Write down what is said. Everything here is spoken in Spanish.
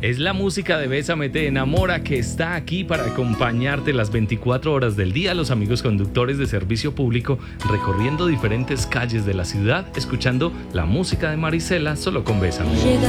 Es la música de Bésame Te Enamora que está aquí para acompañarte las 24 horas del día. Los amigos conductores de servicio público recorriendo diferentes calles de la ciudad, escuchando la música de Marisela solo con Bésame. Llega